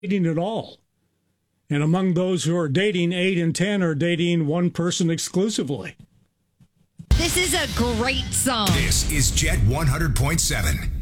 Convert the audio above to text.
dating at all. And among those who are dating, 8 in 10 are dating one person exclusively. This is a great song. This is Jet 100.7.